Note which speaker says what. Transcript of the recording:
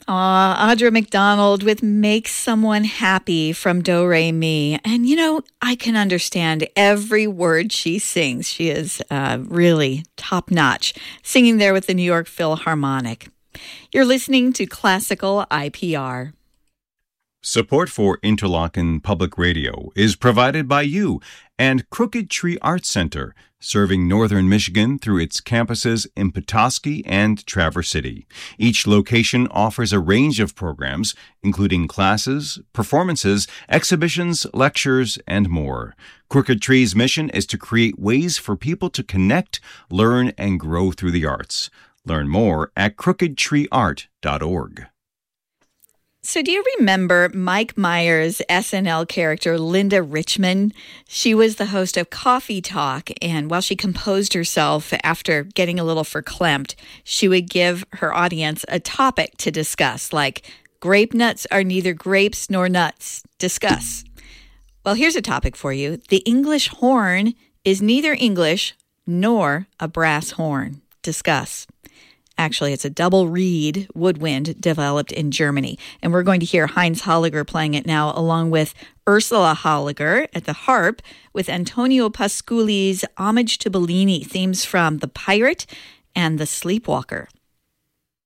Speaker 1: Audra McDonald with Make Someone Happy from Do Re Mi. And, I can understand every word she sings. She is really top notch, singing there with the New York Philharmonic. You're listening to Classical IPR.
Speaker 2: Support for Interlochen Public Radio is provided by you and Crooked Tree Arts Center, serving northern Michigan through its campuses in Petoskey and Traverse City. Each location offers a range of programs, including classes, performances, exhibitions, lectures, and more. Crooked Tree's mission is to create ways for people to connect, learn, and grow through the arts. Learn more at crookedtreeart.org.
Speaker 1: So do you remember Mike Myers' SNL character, Linda Richmond? She was the host of Coffee Talk, and while she composed herself after getting a little verklempt, she would give her audience a topic to discuss, like, grape nuts are neither grapes nor nuts. Discuss. Well, here's a topic for you. The English horn is neither English nor a brass horn. Discuss. Actually, it's a double reed woodwind developed in Germany. And we're going to hear Heinz Holliger playing it now, along with Ursula Holliger at the harp, with Antonio Pasculi's Homage to Bellini, themes from The Pirate and The Sleepwalker.